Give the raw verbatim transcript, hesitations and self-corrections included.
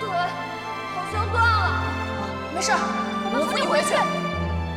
腿好像断了。 没事，我们扶你回去。